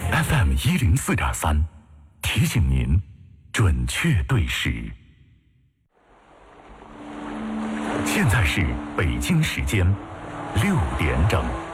FM 104.3，提醒您准确对时。现在是北京时间6点整。